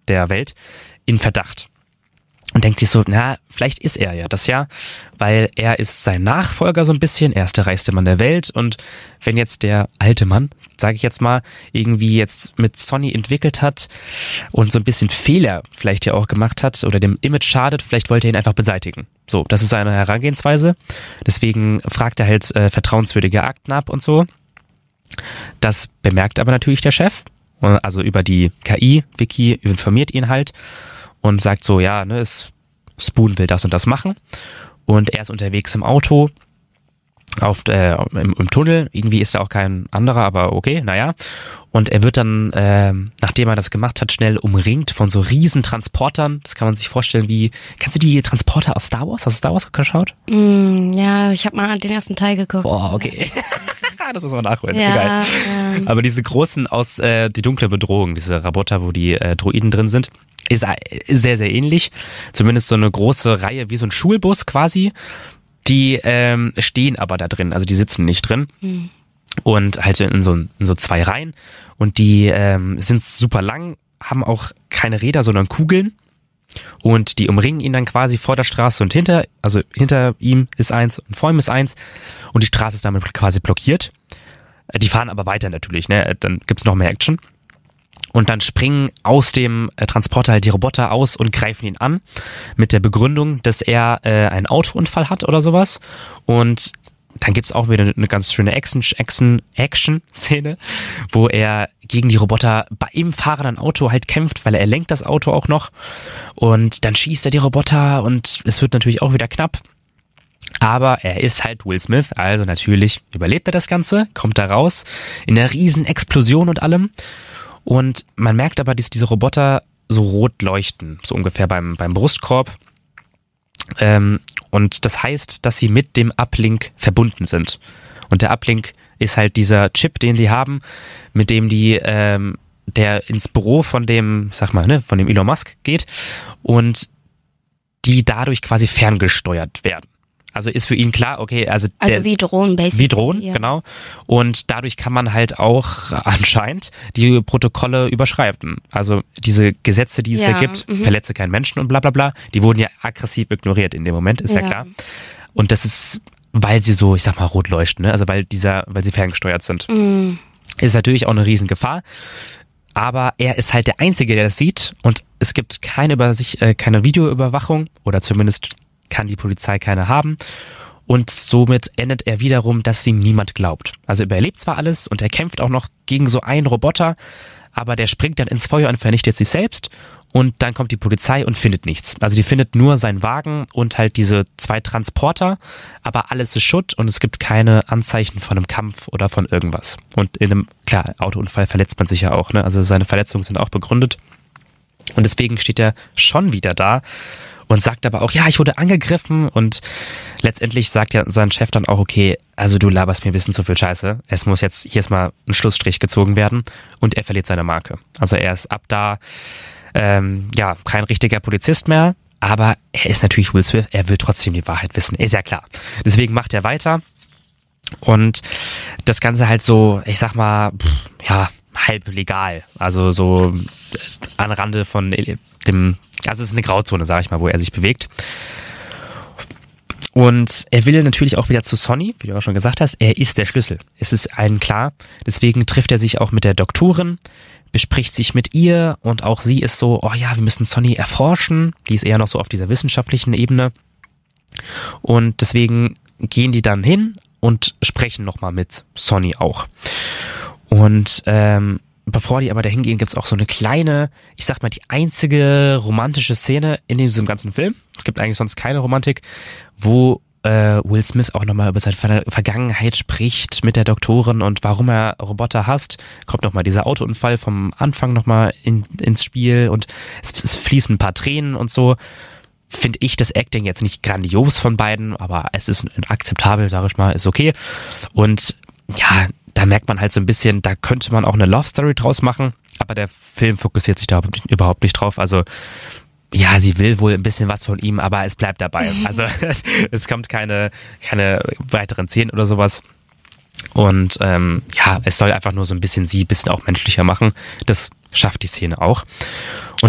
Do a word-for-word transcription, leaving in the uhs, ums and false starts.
der Welt in Verdacht. Und denkt sich so, na, vielleicht ist er ja das ja, weil er ist sein Nachfolger so ein bisschen, er ist der reichste Mann der Welt und wenn jetzt der alte Mann, sage ich jetzt mal, irgendwie jetzt mit Sonny entwickelt hat und so ein bisschen Fehler vielleicht ja auch gemacht hat oder dem Image schadet, vielleicht wollte er ihn einfach beseitigen. So, das ist seine Herangehensweise. Deswegen fragt er halt äh, vertrauenswürdige Akten ab und so. Das bemerkt aber natürlich der Chef, also über die K I, Vicky informiert ihn halt und sagt so, ja, ne, Spoon will das und das machen und er ist unterwegs im Auto, auf äh, im, im Tunnel, irgendwie ist da auch kein anderer, aber okay, naja, und er wird dann, äh, nachdem er das gemacht hat, schnell umringt von so riesen Transportern, das kann man sich vorstellen wie, kennst du die Transporter aus Star Wars? Hast du Star Wars geschaut? Mm, ja, ich habe mal den ersten Teil geguckt. Boah, okay. Das muss man nachholen. Ja, Geil. ja. Aber diese großen aus äh, Die dunkle Bedrohung, diese Roboter, wo die äh, Droiden drin sind, ist sehr, sehr ähnlich. Zumindest so eine große Reihe, wie so ein Schulbus quasi. Die ähm, stehen aber da drin, also die sitzen nicht drin. Hm. Und halt in so, in so zwei Reihen. Und die ähm, sind super lang, haben auch keine Räder, sondern Kugeln. Und die umringen ihn dann quasi vor der Straße und hinter, also hinter ihm ist eins und vor ihm ist eins. Und die Straße ist damit quasi blockiert. Die fahren aber weiter natürlich, ne? Dann gibt's noch mehr Action. Und dann springen aus dem äh, Transporter halt die Roboter aus und greifen ihn an mit der Begründung, dass er äh, einen Autounfall hat oder sowas. Und dann gibt's auch wieder eine ganz schöne Action-Szene, wo er gegen die Roboter bei ihm fahrenden Auto halt kämpft, weil er lenkt das Auto auch noch. Und dann schießt er die Roboter und es wird natürlich auch wieder knapp. Aber er ist halt Will Smith, also natürlich überlebt er das Ganze, kommt da raus in einer riesen Explosion und allem. Und man merkt aber, dass diese Roboter so rot leuchten, so ungefähr beim, beim Brustkorb. Ähm, und das heißt, dass sie mit dem Uplink verbunden sind. Und der Uplink ist halt dieser Chip, den die haben, mit dem die, ähm, der ins Büro von dem, sag mal, ne, von dem Elon Musk geht und die dadurch quasi ferngesteuert werden. Also ist für ihn klar, okay, also, also der, wie Drohnen, basically. Wie Drohnen, ja. Genau. Und dadurch kann man halt auch anscheinend die Protokolle überschreiben. Also diese Gesetze, die es ja, ja gibt, mhm. verletze keinen Menschen und bla bla bla, die wurden ja aggressiv ignoriert in dem Moment, ist ja, ja klar. Und das ist, weil sie so, ich sag mal, rot leuchten, ne? Also weil dieser, weil sie ferngesteuert sind. Mhm. Ist natürlich auch eine Riesengefahr. Aber er ist halt der Einzige, der das sieht und es gibt keine über sich, äh, keine Videoüberwachung oder zumindest kann die Polizei keine haben und somit endet er wiederum, dass ihm niemand glaubt. Also er überlebt zwar alles und er kämpft auch noch gegen so einen Roboter, aber der springt dann ins Feuer und vernichtet sich selbst und dann kommt die Polizei und findet nichts. Also die findet nur seinen Wagen und halt diese zwei Transporter, aber alles ist Schutt und es gibt keine Anzeichen von einem Kampf oder von irgendwas. Und in einem, klar, Autounfall verletzt man sich ja auch, ne? Also seine Verletzungen sind auch begründet und deswegen steht er schon wieder da und sagt aber auch, ja, ich wurde angegriffen und letztendlich sagt ja sein Chef dann auch, okay, also du laberst mir ein bisschen zu viel Scheiße. Es muss jetzt hier erstmal ein Schlussstrich gezogen werden und er verliert seine Marke. Also er ist ab da, ähm, ja, kein richtiger Polizist mehr, aber er ist natürlich Will Smith, er will trotzdem die Wahrheit wissen, ist ja klar. Deswegen macht er weiter und das Ganze halt so, ich sag mal, ja, halb legal. Also so an Rande von dem, also es ist eine Grauzone, sag ich mal, wo er sich bewegt. Und er will natürlich auch wieder zu Sonny, wie du auch schon gesagt hast, er ist der Schlüssel. Es ist allen klar. Deswegen trifft er sich auch mit der Doktorin, bespricht sich mit ihr und auch sie ist so, oh ja, wir müssen Sonny erforschen. Die ist eher noch so auf dieser wissenschaftlichen Ebene. Und deswegen gehen die dann hin und sprechen nochmal mit Sonny auch. Und ähm, bevor die aber dahin gehen, gibt's auch so eine kleine, ich sag mal, die einzige romantische Szene in diesem ganzen Film. Es gibt eigentlich sonst keine Romantik, wo äh, Will Smith auch nochmal über seine Ver- Vergangenheit spricht mit der Doktorin und warum er Roboter hasst. Kommt nochmal dieser Autounfall vom Anfang nochmal in, ins Spiel und es, es fließen ein paar Tränen und so. Finde ich das Acting jetzt nicht grandios von beiden, aber es ist akzeptabel, sag ich mal, ist okay. Und ja, da merkt man halt so ein bisschen, da könnte man auch eine Love Story draus machen, aber der Film fokussiert sich da überhaupt nicht drauf. Also ja, sie will wohl ein bisschen was von ihm, aber es bleibt dabei. Also es kommt keine keine weiteren Szenen oder sowas. Und ähm, ja, es soll einfach nur so ein bisschen sie ein bisschen auch menschlicher machen. Das schafft die Szene auch. Und